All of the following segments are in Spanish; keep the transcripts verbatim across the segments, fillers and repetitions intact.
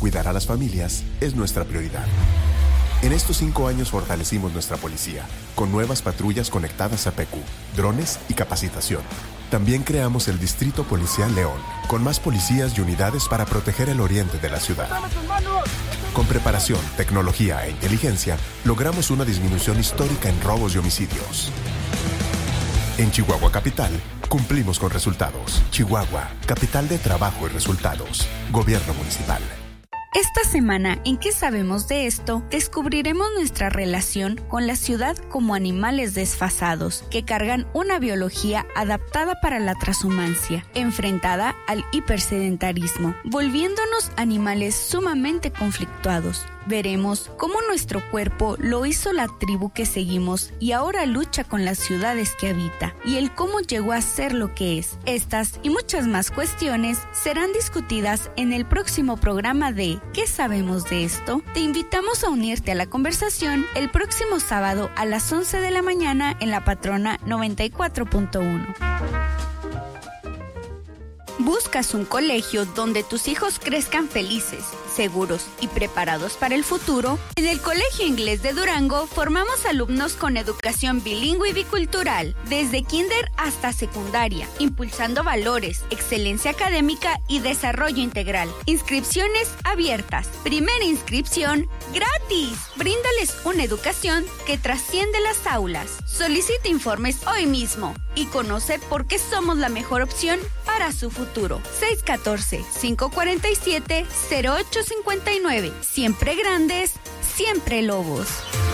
cuidar a las familias es nuestra prioridad. En estos cinco años fortalecimos nuestra policía, con nuevas patrullas conectadas a P Q, drones y capacitación. También creamos el Distrito Policial León, con más policías y unidades para proteger el oriente de la ciudad. Con preparación, tecnología e inteligencia, logramos una disminución histórica en robos y homicidios. En Chihuahua Capital, cumplimos con resultados. Chihuahua, capital de trabajo y resultados. Gobierno municipal. Esta semana, en ¿Qué sabemos de esto?, descubriremos nuestra relación con la ciudad como animales desfasados, que cargan una biología adaptada para la transhumancia, enfrentada al hipersedentarismo, volviéndonos animales sumamente conflictuados. Veremos cómo nuestro cuerpo lo hizo la tribu que seguimos y ahora lucha con las ciudades que habita, y el cómo llegó a ser lo que es. Estas y muchas más cuestiones serán discutidas en el próximo programa de ¿Qué sabemos de esto? Te invitamos a unirte a la conversación el próximo sábado a las once de la mañana en La Patrona noventa y cuatro punto uno. ¿Buscas un colegio donde tus hijos crezcan felices, seguros y preparados para el futuro? En el Colegio Inglés de Durango formamos alumnos con educación bilingüe y bicultural, desde kinder hasta secundaria, impulsando valores, excelencia académica y desarrollo integral. Inscripciones abiertas. Primera inscripción gratis. Bríndales una educación que trasciende las aulas. Solicita informes hoy mismo y conoce por qué somos la mejor opción para su futuro. seis uno cuatro, cinco cuatro siete, cero ocho cinco nueve. Siempre grandes, siempre lobos.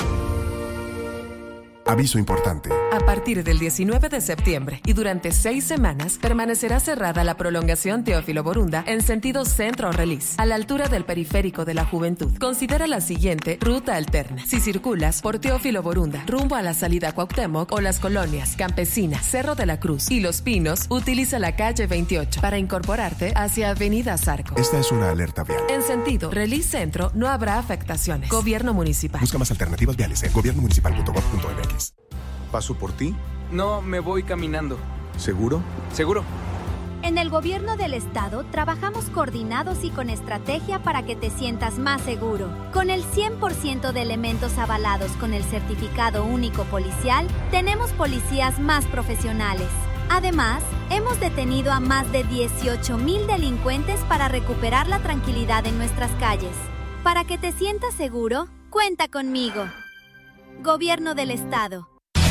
Aviso importante. A partir del diecinueve de septiembre y durante seis semanas permanecerá cerrada la prolongación Teófilo Borunda en sentido centro-Relis, a la altura del periférico de la Juventud. Considera la siguiente ruta alterna. Si circulas por Teófilo Borunda rumbo a la salida Cuauhtémoc o las colonias Campesina, Cerro de la Cruz y Los Pinos, utiliza la calle veintiocho para incorporarte hacia Avenida Zarco. Esta es una alerta vial. En sentido Relis Centro no habrá afectaciones. Gobierno Municipal. Busca más alternativas viales en gobierno municipal punto gov punto m x. ¿Paso por ti? No, me voy caminando. ¿Seguro? ¿Seguro? En el gobierno del estado trabajamos coordinados y con estrategia para que te sientas más seguro. Con el cien por ciento de elementos avalados con el certificado único policial, tenemos policías más profesionales. Además, hemos detenido a más de dieciocho mil delincuentes para recuperar la tranquilidad en nuestras calles. Para que te sientas seguro, cuenta conmigo. Gobierno del Estado.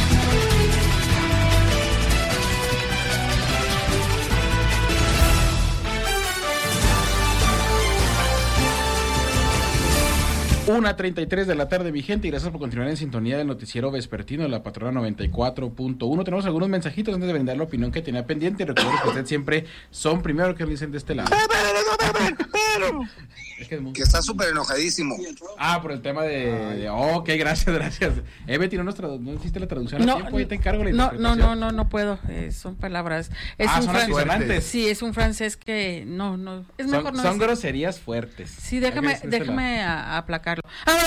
una treinta y tres de la tarde, mi gente, y gracias por continuar en sintonía del noticiero vespertino de La Patrona noventa y cuatro punto uno. Tenemos algunos mensajitos antes de brindar la opinión que tenía pendiente. Recuerden que ustedes siempre son primero que dicen de este lado. Es que, es muy... que está súper enojadísimo. Ah, por el tema de... de oh, ok, gracias, gracias. Eh, Betty, ¿no, nos tradu... ¿no hiciste la traducción no, a tiempo? Ahí te encargo la no, interpretación. No, no, no, no puedo. Eh, son palabras. Es ah, un son fran... fuertes. Sí, es un francés que no, no. Es mejor son, no. Son es... groserías fuertes. Sí, déjame, déjame a, a aplacarlo.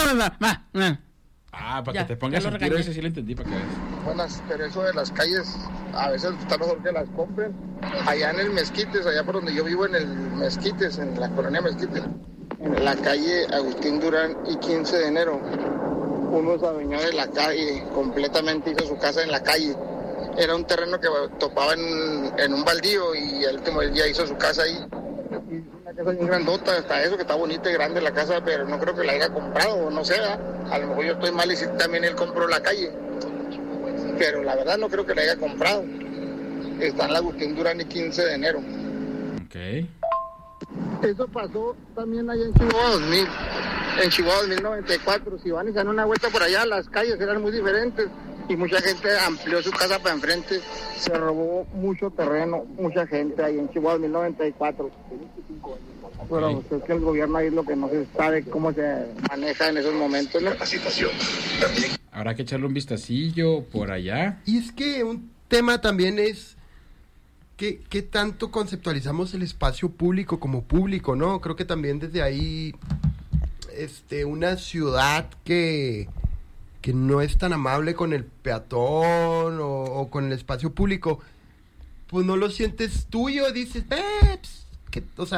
Ah, para ya, que te pongas el tiro, ese sí lo entendí, para que veas. Buenas, pero eso de las calles a veces está mejor que las compren. Allá en el Mezquites, allá por donde yo vivo, en el Mezquites, en la colonia Mezquites, en la calle Agustín Durán y quince de enero, uno se adueñó de la calle, completamente hizo su casa en la calle. Era un terreno que topaba en, en un baldío y el último día hizo su casa ahí. Una casa bien grandota, hasta eso que está bonita y grande la casa, pero no creo que la haya comprado, no sé, ¿eh? A lo mejor yo estoy mal y si también él compró la calle, pero la verdad no creo que la haya comprado. Está en la Agustín Durán y quince de enero. Ok. Eso pasó también allá en Chihuahua dos mil, en Chihuahua dos mil noventa y cuatro, si van y se dan una vuelta por allá, las calles eran muy diferentes y mucha gente amplió su casa para enfrente, se robó mucho terreno, mucha gente ahí en Chihuahua dos mil noventa y cuatro. Pero okay. Pues es que el gobierno ahí es lo que no se sabe cómo se maneja en esos momentos, ¿no? Capacitación también. Habrá que echarle un vistacillo por allá. Y es que un tema también es ¿Qué, ¿Qué tanto conceptualizamos el espacio público como público, no? Creo que también desde ahí este, una ciudad que, que no es tan amable con el peatón o, o con el espacio público, pues no lo sientes tuyo, dices, eh, pues, que, o sea,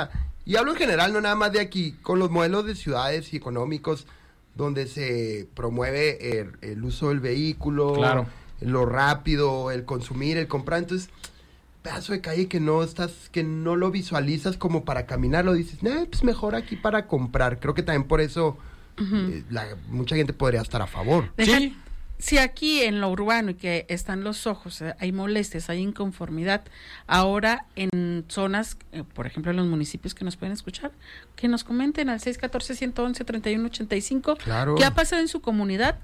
y hablo en general, no nada más de aquí, con los modelos de ciudades y económicos donde se promueve el, el uso del vehículo, claro, lo rápido, el consumir, el comprar, entonces pedazo de calle que no estás, que no lo visualizas como para caminar, lo dices, nah, pues mejor aquí para comprar. Creo que también por eso uh-huh. eh, la, mucha gente podría estar a favor. Deja, sí. Si aquí en lo urbano y que están los ojos, eh, hay molestias, hay inconformidad, ahora en zonas, eh, por ejemplo en los municipios que nos pueden escuchar, que nos comenten al seis uno cuatro, uno uno, tres uno ocho cinco, claro, qué ha pasado en su comunidad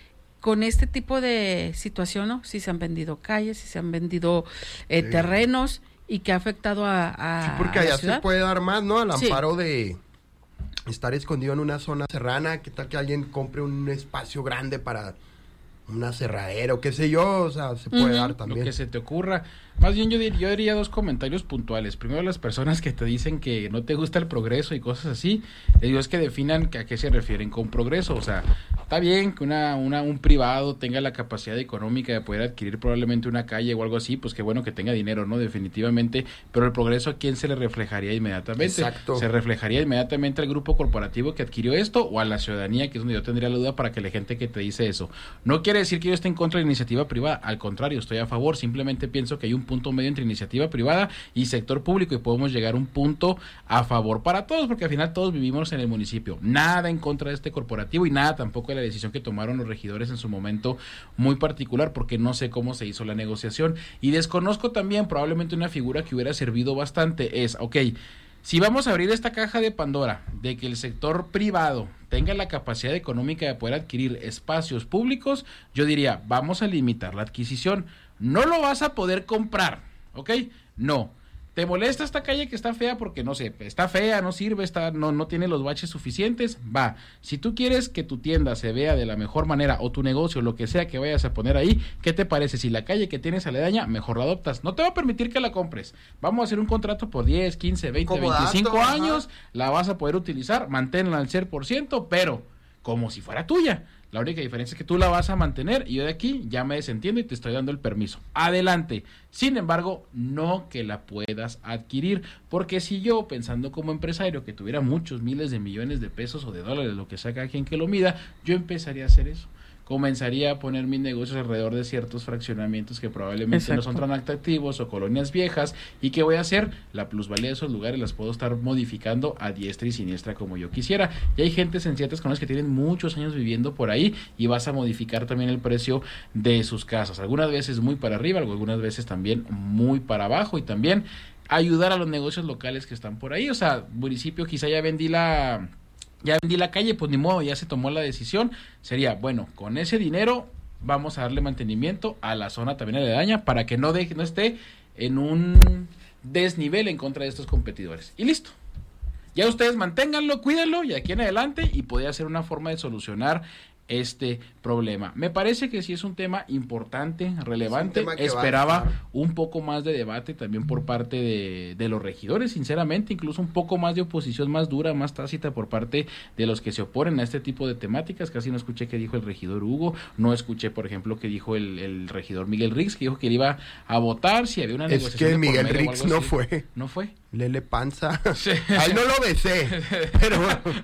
con este tipo de situación, ¿no? Si se han vendido calles, si se han vendido eh, sí. terrenos y que ha afectado a, a sí, porque a allá la ciudad. Se puede dar más, ¿no? Al amparo sí. de estar escondido en una zona serrana, qué tal que alguien compre un espacio grande para un aserradero, qué sé yo, o sea, se puede uh-huh. dar también. Lo que se te ocurra. Más bien yo, dir, yo diría dos comentarios puntuales. Primero, las personas que te dicen que no te gusta el progreso y cosas así, les digo es que definan que a qué se refieren con progreso. O sea, está bien que una, una un privado tenga la capacidad económica de poder adquirir probablemente una calle o algo así, pues qué bueno que tenga dinero, ¿no? Definitivamente, pero el progreso ¿a quién se le reflejaría inmediatamente? Exacto. Se reflejaría inmediatamente al grupo corporativo que adquirió esto o a la ciudadanía, que es donde yo tendría la duda para que la gente que te dice eso. No quiere decir que yo esté en contra de la iniciativa privada, al contrario, estoy a favor, simplemente pienso que hay un punto medio entre iniciativa privada y sector público y podemos llegar a un punto a favor para todos, porque al final todos vivimos en el municipio. Nada en contra de este corporativo y nada tampoco de la decisión que tomaron los regidores en su momento muy particular, porque no sé cómo se hizo la negociación y desconozco también probablemente una figura que hubiera servido bastante es, ok, si vamos a abrir esta caja de Pandora de que el sector privado tenga la capacidad económica de poder adquirir espacios públicos, yo diría, vamos a limitar la adquisición. No lo vas a poder comprar, ¿ok? No. ¿Te molesta esta calle que está fea? Porque, no sé, está fea, no sirve, está, no, no tiene los baches suficientes. Va. Si tú quieres que tu tienda se vea de la mejor manera, o tu negocio, lo que sea que vayas a poner ahí, ¿qué te parece? Si la calle que tienes aledaña, mejor la adoptas. No te va a permitir que la compres. Vamos a hacer un contrato por diez, quince, veinte, veinticinco dato, años. Ajá. La vas a poder utilizar, manténla al cien por ciento, pero como si fuera tuya. La única diferencia es que tú la vas a mantener y yo de aquí ya me desentiendo y te estoy dando el permiso. Adelante. Sin embargo, no que la puedas adquirir, porque si yo, pensando como empresario, que tuviera muchos miles de millones de pesos o de dólares, lo que sea cada quien que lo mida, yo empezaría a hacer eso. Comenzaría a poner mis negocios alrededor de ciertos fraccionamientos que probablemente Exacto. no son tan atractivos o colonias viejas, y ¿qué voy a hacer? La plusvalía de esos lugares las puedo estar modificando a diestra y siniestra como yo quisiera, y hay gente en ciertas colonias que tienen muchos años viviendo por ahí y vas a modificar también el precio de sus casas, algunas veces muy para arriba, algunas veces también muy para abajo, y también ayudar a los negocios locales que están por ahí. O sea, municipio, quizá ya vendí la... ya vendí la calle, pues ni modo, ya se tomó la decisión, sería, bueno, con ese dinero vamos a darle mantenimiento a la zona también aledaña para que no deje, no esté en un desnivel en contra de estos competidores. Y listo. Ya ustedes manténganlo, cuídenlo, y aquí en adelante, y podría ser una forma de solucionar este problema. Me parece que sí es un tema importante, relevante. Esperaba un poco más de debate también por parte de, de los regidores, sinceramente, incluso un poco más de oposición más dura, más tácita por parte de los que se oponen a este tipo de temáticas. Casi no escuché qué dijo el regidor Hugo, no escuché, por ejemplo, qué dijo el, el regidor Miguel Rix, que dijo que iba a votar si había una es negociación. Es que Miguel Rix no fue. ¿No fue? Lele Panza. Sí. A él no lo besé, pero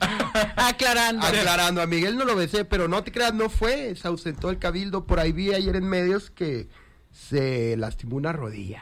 aclarando. Aclarando, a Miguel no lo besé, pero no te creas, no fue, se ausentó del cabildo. Por ahí vi ayer en medios que se lastimó una rodilla.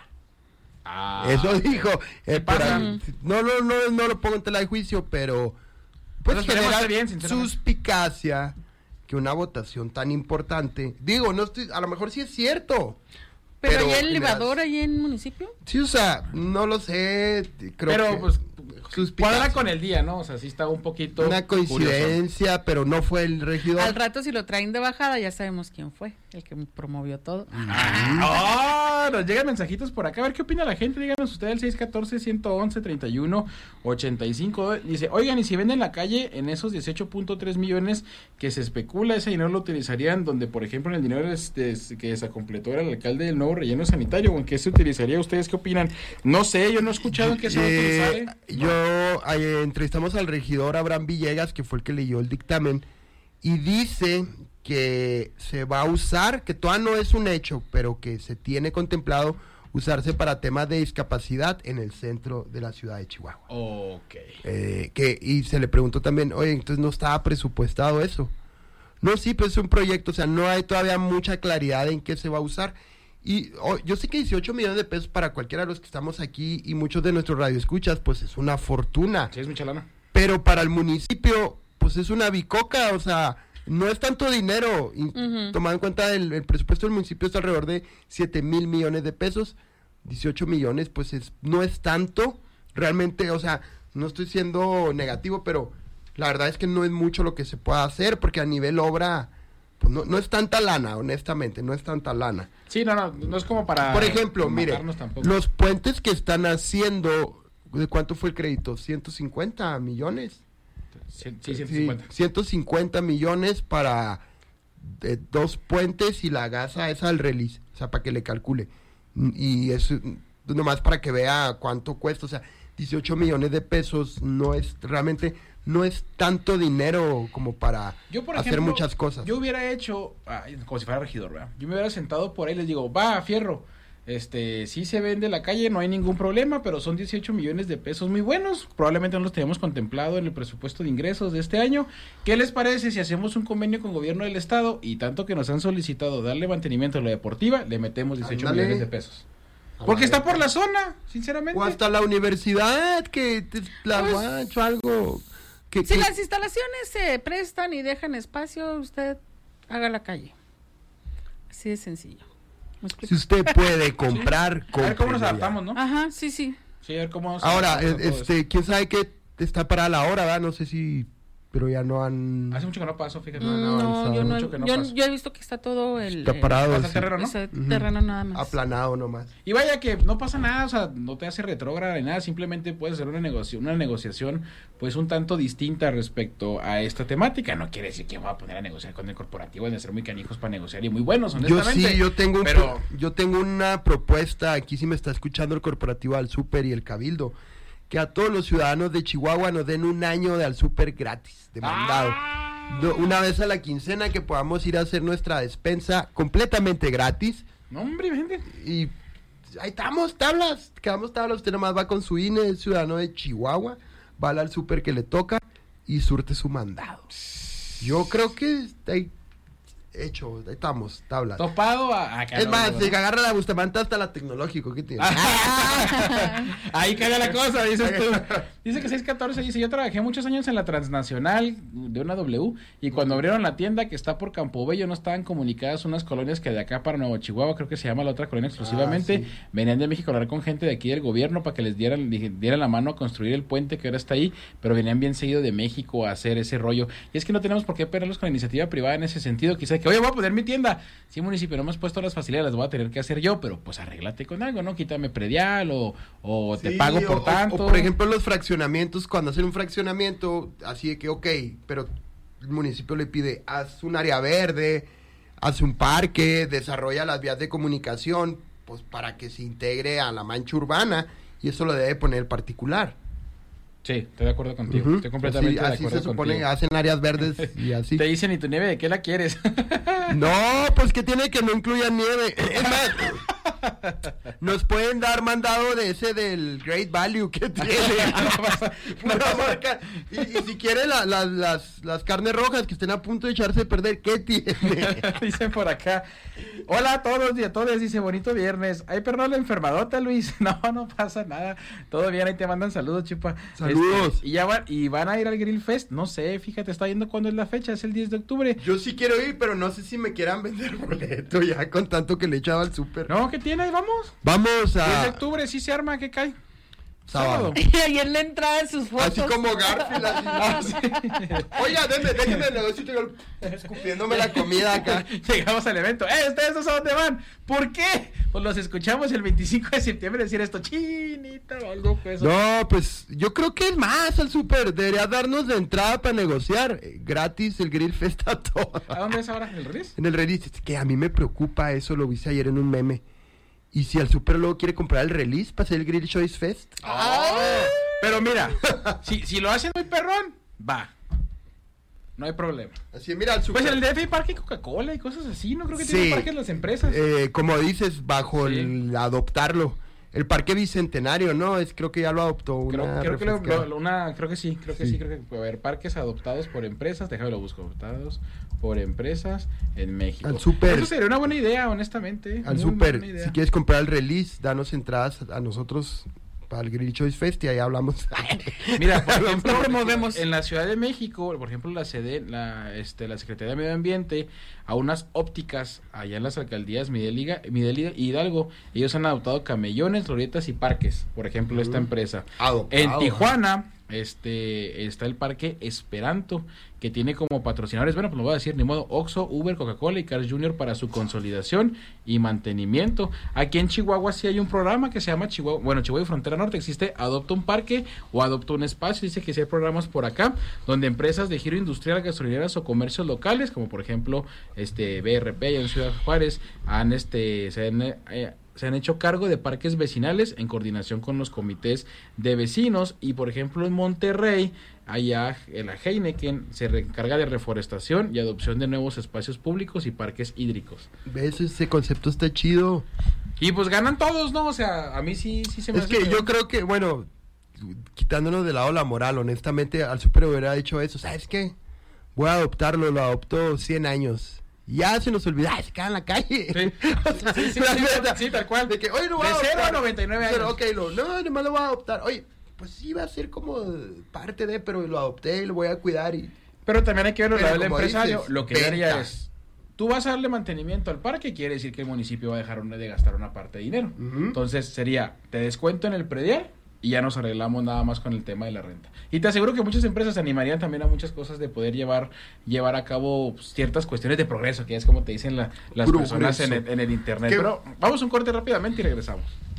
Ah, eso dijo. Eh, por ahí, no, no, no, no lo pongo en tela de juicio, pero pues genera bien, suspicacia que una votación tan importante. Digo, no estoy, a lo mejor sí es cierto. ¿Pero, ¿Pero hay elevador ahí en el municipio? Sí, o sea, no lo sé, creo pero, que... pues, cuadra con el día, ¿no? O sea, sí estaba un poquito... Una coincidencia, curioso. Pero no fue el regidor. Al rato, si lo traen de bajada, ya sabemos quién fue, el que promovió todo. ¡Ah! Oh, nos llegan mensajitos por acá. A ver, ¿qué opina la gente? Díganos ustedes el seis uno cuatro, uno uno, treinta y uno ochenta y cinco. Dice, oigan, y si venden la calle en esos dieciocho punto tres millones que se especula, ese dinero lo utilizarían donde, por ejemplo, en el dinero este, que se completó era el alcalde del nuevo relleno sanitario, ¿o en qué se utilizaría? ¿Ustedes qué opinan? No sé, yo no he escuchado en qué se va a utilizar. Eh, yo eh, entrevistamos al regidor Abraham Villegas, que fue el que leyó el dictamen, y dice que se va a usar, que todavía no es un hecho, pero que se tiene contemplado usarse para temas de discapacidad en el centro de la ciudad de Chihuahua. Ok. Eh, que, y se le preguntó también, oye, entonces no estaba presupuestado eso. No, sí, pues es un proyecto, o sea, no hay todavía mucha claridad en qué se va a usar. Y oh, yo sé que dieciocho millones de pesos para cualquiera de los que estamos aquí y muchos de nuestros radioescuchas, pues es una fortuna. Sí, es mucha lana. Pero para el municipio, pues es una bicoca, o sea, no es tanto dinero. Y uh-huh. Tomando en cuenta el, el presupuesto del municipio es alrededor de siete mil millones de pesos. dieciocho millones, pues es, no es tanto. Realmente, o sea, no estoy siendo negativo, pero la verdad es que no es mucho lo que se pueda hacer, porque a nivel obra, pues no, no es tanta lana, honestamente, no es tanta lana. Sí, no, no, no es como para... Por ejemplo, mire, tampoco. Los puentes que están haciendo, ¿de cuánto fue el crédito? ¿ciento cincuenta millones? Sí, sí, ciento cincuenta. Sí, ciento cincuenta millones para eh, dos puentes y la gasa esa al release, o sea, para que le calcule. Y eso, nomás para que vea cuánto cuesta, o sea, dieciocho millones de pesos no es realmente... no es tanto dinero como para yo, por hacer ejemplo, muchas cosas. Yo hubiera hecho, ay, como si fuera regidor, ¿verdad? Yo me hubiera sentado por ahí y les digo, va, fierro, este, sí se vende la calle, no hay ningún problema, pero son dieciocho millones de pesos muy buenos, probablemente no los tenemos contemplado en el presupuesto de ingresos de este año. ¿Qué les parece si hacemos un convenio con gobierno del estado y tanto que nos han solicitado darle mantenimiento a la deportiva, le metemos dieciocho Andale. millones de pesos? Porque está por la zona, sinceramente. O hasta la universidad, que te, la Pues, guacho, algo... Que, si que... las instalaciones se prestan y dejan espacio, usted haga la calle. Así de sencillo. Si usted puede comprar, sí. A ver cómo nos adaptamos, ¿no? Ajá, sí, sí. Sí, a ver cómo nos Ahora, este, quién sabe qué está para la hora, ¿verdad? No sé si... pero ya no han... Hace mucho que no paso, fíjate. No, no, yo, no, no yo, yo he visto que está todo el... Está parado. El, el terreno, ¿no? Ese uh-huh. terreno nada más. Aplanado nomás. Y vaya que no pasa nada, o sea, no te hace retrógrada ni nada, simplemente puedes hacer una negociación, una negociación pues un tanto distinta respecto a esta temática. No quiere decir que voy a poner a negociar con el corporativo, de ser muy canijos para negociar y muy buenos, honestamente. Yo sí, yo tengo, un pero... pro, yo tengo una propuesta, aquí sí me está escuchando el corporativo al súper y el cabildo, que a todos los ciudadanos de Chihuahua nos den un año de al súper gratis, de mandado. Ah. Do, una vez a la quincena que podamos ir a hacer nuestra despensa completamente gratis. No, hombre, gente. Y ahí estamos, tablas, quedamos tablas, usted nomás va con su I N E, es ciudadano de Chihuahua, va al súper que le toca y surte su mandado. Yo creo que está ahí hecho, ahí estamos, tablas. Topado a... a es más, se ¿no? agarra la Bustamante hasta la Tecnológico, ¿qué tiene? Ahí cae la cosa, dices tú. Dice que seis catorce, dice, yo trabajé muchos años en la transnacional de una W, y cuando abrieron la tienda que está por Campobello, no estaban comunicadas unas colonias que de acá para Nuevo Chihuahua, creo que se llama la otra colonia exclusivamente, ah, sí. Venían de México a hablar con gente de aquí del gobierno para que les dieran, dieran la mano a construir el puente que ahora está ahí, pero venían bien seguido de México a hacer ese rollo. Y es que no tenemos por qué perderlos con la iniciativa privada en ese sentido, quizá que, oye, voy a poner mi tienda. Sí, municipio, no hemos puesto las facilidades, las voy a tener que hacer yo, pero pues arréglate con algo, ¿no? Quítame predial o, o te sí, pago por o, tanto. O, por ejemplo, los fraccionamientos, cuando hacen un fraccionamiento, así de que, ok, pero el municipio le pide, haz un área verde, haz un parque, desarrolla las vías de comunicación, pues para que se integre a la mancha urbana, y eso lo debe poner el particular. Sí, estoy de acuerdo contigo, uh-huh. Estoy completamente así, de acuerdo así se supone, contigo. Hacen áreas verdes y así. Te dicen, ¿y tu nieve de qué la quieres? No, pues que tiene que no incluya nieve. Es más, nos pueden dar mandado de ese del Great Value que tiene. Una marca. Y, y si quiere la, la, las, las carnes rojas que estén a punto de echarse a perder, ¿qué tiene? Dicen por acá. Hola a todos y a todas, dice, bonito viernes. Ay, perdón, la enfermadota, Luis. No, no pasa nada. Todo bien, ahí te mandan saludos, chupa. Saludos. Este, y ya van, y van a ir al Grill Fest. No sé, fíjate, está viendo cuándo es la fecha, es el diez de octubre. Yo sí quiero ir, pero no sé si me quieran vender boleto ya con tanto que le echaba al súper. No, ¿qué tiene? Vamos. Vamos a... diez de octubre, sí se arma, ¿qué cae? Sábado. Y ahí en la entrada de sus fotos. Así como Garfield. Así. Ah, sí. Oiga, déjeme, déjeme el negocio, escupiéndome la comida acá. Llegamos al evento. ¡Eh, ustedes no saben dónde van! ¿Por qué? Pues los escuchamos el veinticinco de septiembre decir esto. Chinita, algo pues. No, pues yo creo que es más al súper. Debería darnos de entrada para negociar. Eh, gratis el Grill Fest a todo. ¿A dónde es ahora? ¿En el Release? En el Release. Que a mí me preocupa eso, lo vi ayer en un meme. Y si al súper luego quiere comprar el Release para hacer el Grill Choice Fest. Oh, pero mira, si, si lo hacen muy perrón, va. No hay problema. Así, mira, el super... Pues en el D F hay parque Coca-Cola y cosas así, ¿no? Creo que Sí. tienen parques las empresas. Eh, como dices, bajo Sí. el adoptarlo. El Parque Bicentenario, ¿no? Es Creo que ya lo adoptó una Creo, creo que lo- refresquera. lo- una, creo que sí, creo que sí. Sí. creo que puede haber parques adoptados por empresas, déjame lo busco, adoptados por empresas en México. Al súper. Eso sería una buena idea, honestamente. Al muy super, buena idea. si quieres comprar el release, danos entradas a nosotros para el Grill Choice Fest y ahí hablamos. Mira, por ejemplo, Lo promovemos. en la Ciudad de México, por ejemplo, la sede, la, este, la Secretaría de Medio Ambiente, a unas ópticas allá en las alcaldías Miguel, Higa- Miguel y Hidalgo, ellos han adoptado camellones, glorietas y parques, por ejemplo, esta empresa. Adoptado. En Tijuana, este, está el parque Esperanto, que tiene como patrocinadores, bueno, pues lo voy a decir, ni modo, Oxxo, Uber, Coca-Cola y Cars junior para su consolidación y mantenimiento. Aquí en Chihuahua sí hay un programa que se llama Chihuahua, bueno, Chihuahua y Frontera Norte, existe Adopta un Parque o Adopta un Espacio, dice que sí hay programas por acá, donde empresas de giro industrial, gasolineras o comercios locales, como por ejemplo, este, B R P allá en Ciudad Juárez, han, este, se han, eh, se han hecho cargo de parques vecinales en coordinación con los comités de vecinos y por ejemplo en Monterrey allá la Heineken se encarga de reforestación y adopción de nuevos espacios públicos y parques hídricos. ¿Ves? Ese concepto está chido. Y pues ganan todos, ¿no? O sea, a mí sí, sí se me Es hace que yo creo que, bueno, quitándonos de lado la moral, honestamente, al super hubiera dicho eso. ¿Sabes qué? Voy a adoptarlo, lo adoptó cien años. Ya se nos olvidó, se queda en la calle. Sí. O sea, Sí, sí, la sí, neta, sí, tal cual. De que, oye, lo voy De a cero adoptar. a noventa y nueve Pero, años. ok, lo, no, nomás lo voy a adoptar. Oye, pues sí va a ser como parte de, pero lo adopté y lo voy a cuidar y... Pero también hay que ver lo Pero del como empresario. dices, Lo que yo haría venta. es, tú vas a darle mantenimiento al parque, quiere decir que el municipio va a dejar una, de gastar una parte de dinero. Ujú. Entonces sería, te descuento en el predial y ya nos arreglamos nada más con el tema de la renta. Y te aseguro que muchas empresas se animarían también a muchas cosas de poder llevar llevar a cabo pues, ciertas cuestiones de progreso, que es como te dicen la- las Progreso. personas en el, en el internet. ¿Qué? Pero vamos a un corte rápidamente y regresamos.